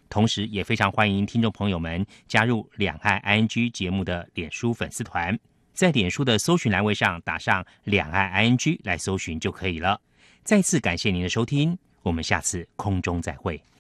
同时也非常欢迎听众朋友们加入两岸 ING 节目的脸书粉丝团，在脸书的搜寻栏位上打上两岸 ING 来搜寻就可以了。再次感谢您的收听，我们下次空中再会。